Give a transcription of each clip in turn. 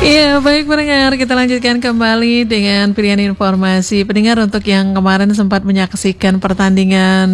Iya, baik pendengar, kita lanjutkan kembali dengan pilihan informasi. Pendengar, untuk yang kemarin sempat menyaksikan pertandingan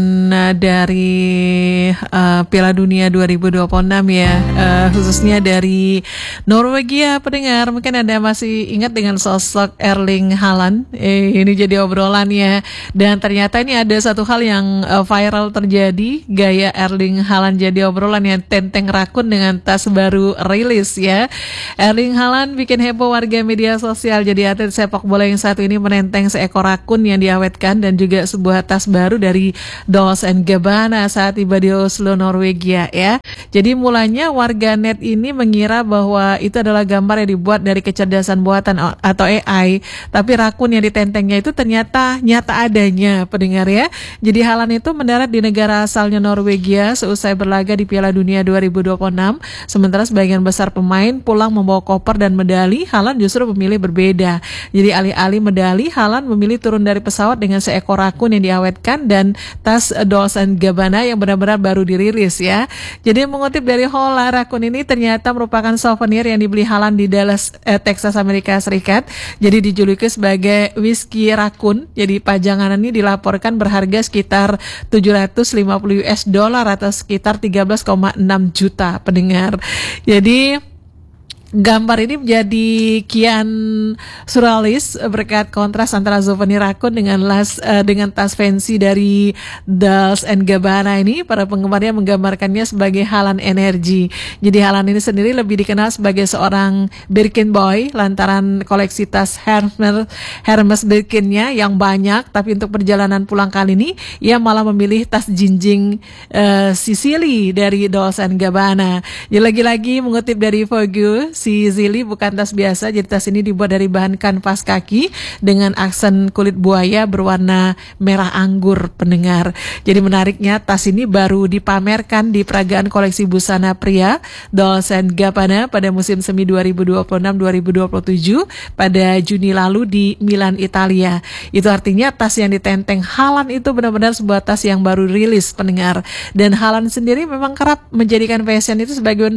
dari Piala Dunia 2026 ya, khususnya dari Norwegia, pendengar, mungkin Anda masih ingat dengan sosok Erling Haaland. Ini jadi obrolan ya. Dan ternyata ini ada satu hal yang viral terjadi, gaya Erling Haaland jadi obrolan yang tenteng rakun dengan tas baru rilis ya. Erling Haaland bikin heboh warga media sosial. Jadi atlet sepak bola yang satu ini menenteng seekor akun yang diawetkan dan juga sebuah tas baru dari Dolce & Gabbana saat tiba di Oslo, Norwegia ya. Jadi mulanya warga net ini mengira bahwa itu adalah gambar yang dibuat dari kecerdasan buatan atau AI, tapi rakun yang ditentengnya itu ternyata nyata adanya, pendengar ya. Jadi Haaland itu mendarat di negara asalnya Norwegia seusai berlaga di Piala Dunia 2026, sementara sebagian besar pemain pulang membawa koper dan medali. Haaland justru memilih berbeda. Jadi alih-alih medali, Haaland memilih turun dari pesawat dengan seekor akun yang diawetkan dan tas Dolce & Gabbana yang benar-benar baru dirilis ya. Jadi mengutip dari Hola, akun ini ternyata merupakan souvenir yang dibeli Haaland di Dallas, Texas, Amerika Serikat. Jadi dijuluki sebagai whiskey rakun. Jadi pajangan ini dilaporkan berharga sekitar $750 atau sekitar 13,6 juta, pendengar. Jadi gambar ini menjadi kian surrealis berkat kontras antara souvenir rakun dengan tas fancy dari Dolce & Gabbana ini. Para penggemarnya menggambarkannya sebagai Haaland Energy. Jadi Haaland ini sendiri lebih dikenal sebagai seorang Birkin boy lantaran koleksi tas Hermes Birkinnya yang banyak. Tapi untuk perjalanan pulang kali ini ia malah memilih tas jinjing Sicily dari Dolce & Gabbana. Jadi lagi-lagi mengutip dari Vogue, si Zili bukan tas biasa. Jadi tas ini dibuat dari bahan kanvas kaki dengan aksen kulit buaya berwarna merah anggur, pendengar. Jadi menariknya tas ini baru dipamerkan di peragaan koleksi busana pria Dolce & Gabbana pada musim semi 2026-2027 pada Juni lalu di Milan, Italia. Itu artinya tas yang ditenteng Haaland itu benar-benar sebuah tas yang baru rilis, pendengar. Dan Haaland sendiri memang kerap menjadikan fashion itu sebagai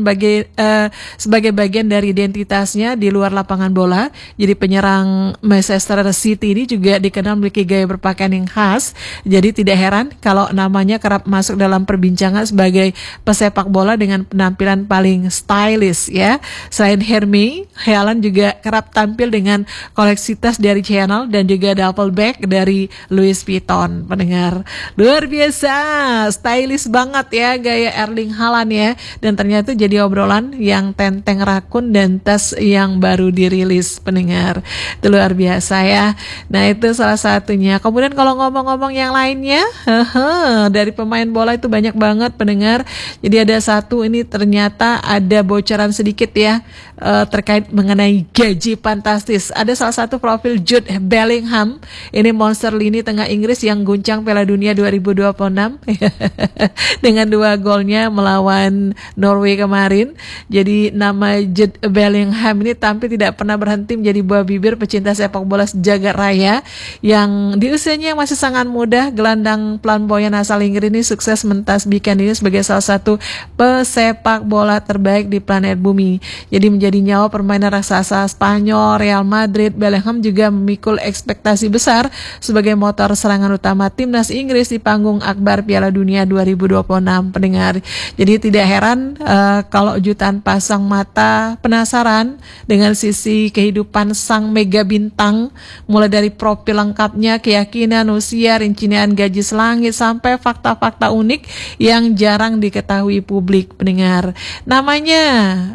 bagian dari identitasnya di luar lapangan bola. Jadi penyerang Manchester City ini juga dikenal memiliki gaya berpakaian yang khas. Jadi tidak heran kalau namanya kerap masuk dalam perbincangan sebagai pesepak bola dengan penampilan paling stylish ya. Selain Hermes, Haaland juga kerap tampil dengan koleksi tas dari Chanel dan juga duffel bag dari Louis Vuitton, pendengar. Luar biasa, stylish banget ya gaya Erling Haaland ya. Dan ternyata jadi obrolan yang tenteng rakun dan tas yang baru dirilis, pendengar. Itu luar biasa ya. Nah itu salah satunya. Kemudian kalau ngomong-ngomong yang lainnya, dari pemain bola itu banyak banget, pendengar. Jadi ada satu ini ternyata ada bocoran sedikit ya terkait mengenai gaji fantastis. Ada salah satu profil Jude Bellingham, ini monster lini tengah Inggris yang guncang Piala Dunia 2026 dengan 2 golnya melawan Norway kemarin. Jadi nama Jude Bellingham ini tampil tidak pernah berhenti menjadi buah bibir pecinta sepak bola sejagat raya yang di usianya yang masih sangat muda. Gelandang flamboyan asal Inggris ini sukses mentasbihkan diri sebagai salah satu pesepak bola terbaik di planet bumi. Jadi menjadi nyawa permainan raksasa Spanyol Real Madrid. Bellingham juga memikul ekspektasi besar sebagai motor serangan utama timnas Inggris di panggung akbar Piala Dunia 2026, pendengar. Jadi tidak heran kalau jutaan pasang mata penasaran dengan sisi kehidupan sang mega bintang, mulai dari profil lengkapnya, keyakinan, usia, rincian gaji selangit, sampai fakta-fakta unik yang jarang diketahui publik, pendengar. Namanya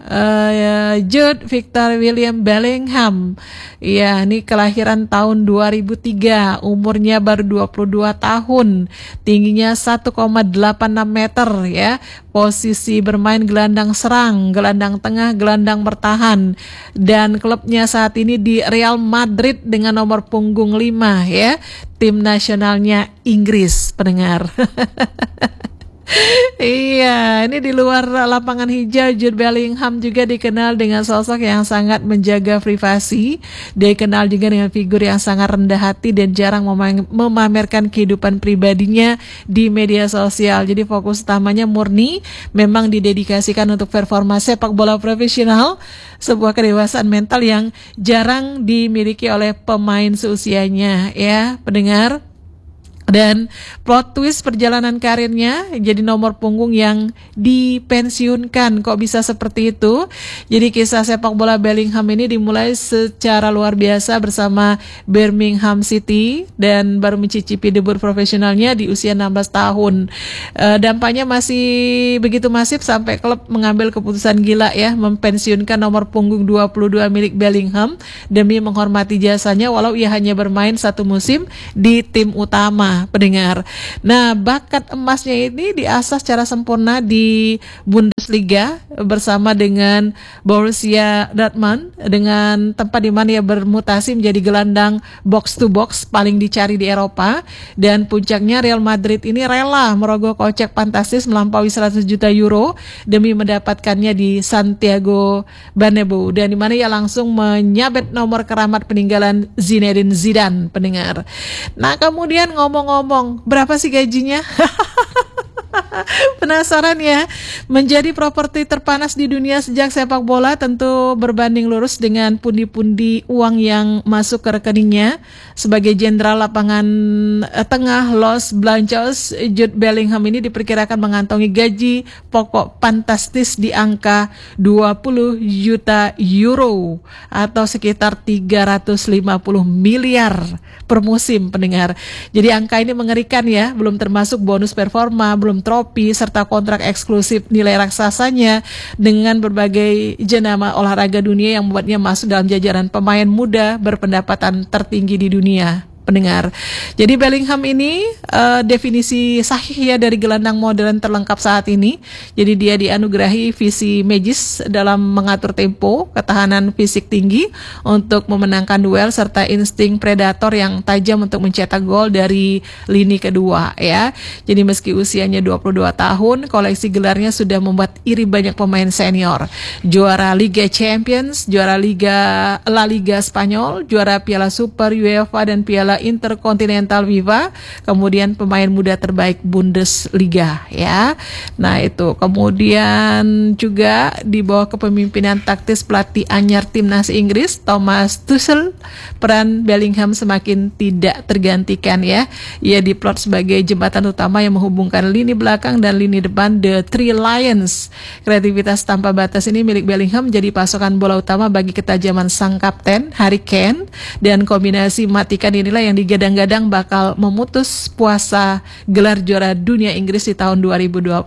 Jude Victor William Bellingham. Ya, ini kelahiran tahun 2003, umurnya baru 22 tahun, tingginya 1,86 meter ya. Posisi bermain gelandang serang, gelandang tengah, gelandang bertahan, dan klubnya saat ini di Real Madrid dengan nomor punggung 5 ya. Tim nasionalnya Inggris, pendengar. Iya, ini di luar lapangan hijau, Jude Bellingham juga dikenal dengan sosok yang sangat menjaga privasi. Dia dikenal juga dengan figur yang sangat rendah hati dan jarang memamerkan kehidupan pribadinya di media sosial. Jadi fokus utamanya murni memang didedikasikan untuk performa sepak bola profesional, sebuah kedewasaan mental yang jarang dimiliki oleh pemain seusianya, ya, pendengar. Dan plot twist perjalanan karirnya jadi nomor punggung yang dipensiunkan. Kok bisa seperti itu? Jadi kisah sepak bola Bellingham ini dimulai secara luar biasa bersama Birmingham City dan baru mencicipi debut profesionalnya di usia 16 tahun. Dampaknya masih begitu masif sampai klub mengambil keputusan gila, ya, mempensiunkan nomor punggung 22 milik Bellingham demi menghormati jasanya walau ia hanya bermain satu musim di tim utama, pendengar. Nah, bakat emasnya ini diasah secara sempurna di Bundesliga bersama dengan Borussia Dortmund, dengan tempat di mana ia bermutasi menjadi gelandang box to box paling dicari di Eropa. Dan puncaknya Real Madrid ini rela merogoh kocek fantastis melampaui 100 juta euro demi mendapatkannya di Santiago Bernabeu, dan di mana ia langsung menyabet nomor keramat peninggalan Zinedine Zidane, pendengar. Nah, kemudian ngomong-ngomong, berapa sih gajinya? Penasaran ya? Menjadi properti terpanas di dunia sejak sepak bola tentu berbanding lurus dengan pundi-pundi uang yang masuk ke rekeningnya. Sebagai jenderal lapangan tengah Los Blancos, Jude Bellingham ini diperkirakan mengantongi gaji pokok fantastis di angka 20 juta euro atau sekitar 350 miliar per musim, pendengar. Jadi angka ini mengerikan, ya, belum termasuk bonus performa, belum trofi, serta kontrak eksklusif nilai raksasanya dengan berbagai jenama olahraga dunia yang membuatnya masuk dalam jajaran pemain muda berpendapatan tertinggi di dunia, pendengar. Jadi Bellingham ini definisi sahih, ya, dari gelandang modern terlengkap saat ini. Jadi dia dianugerahi visi magis dalam mengatur tempo, ketahanan fisik tinggi untuk memenangkan duel, serta insting predator yang tajam untuk mencetak gol dari lini kedua, ya. Jadi meski usianya 22 tahun, koleksi gelarnya sudah membuat iri banyak pemain senior. Juara Liga Champions, juara La Liga Spanyol, juara Piala Super UEFA dan Piala Interkontinental FIFA, kemudian pemain muda terbaik Bundesliga, ya. Nah, itu kemudian juga di bawah kepemimpinan taktis pelatih anyar timnas Inggris Thomas Tuchel, peran Bellingham semakin tidak tergantikan, ya. Ia diplot sebagai jembatan utama yang menghubungkan lini belakang dan lini depan The Three Lions. Kreativitas tanpa batas ini milik Bellingham jadi pasokan bola utama bagi ketajaman sang kapten Harry Kane, dan kombinasi matikan inilah yang digadang-gadang bakal memutus puasa gelar juara dunia Inggris di tahun 2026.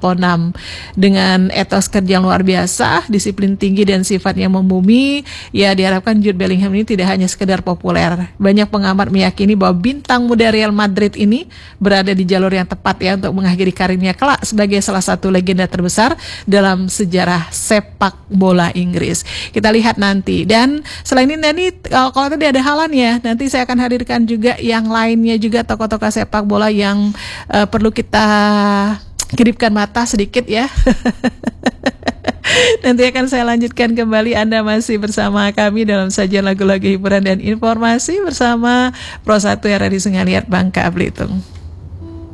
Dengan etos kerja yang luar biasa, disiplin tinggi dan sifatnya membumi, ya, diharapkan Jude Bellingham ini tidak hanya sekedar populer. Banyak pengamat meyakini bahwa bintang muda Real Madrid ini berada di jalur yang tepat, ya, untuk mengakhiri karirnya kelak sebagai salah satu legenda terbesar dalam sejarah sepak bola Inggris. Kita lihat nanti. Dan selain ini kalau tadi ada Haaland, ya, nanti saya akan hadirkan juga yang lainnya juga, tokoh-tokoh sepak bola yang perlu kita kedipkan mata sedikit, ya. Nanti akan saya lanjutkan kembali. Anda masih bersama kami dalam sajian lagu-lagu hiburan dan informasi bersama Pro 1 RRI Sengaliat Bangka Belitung.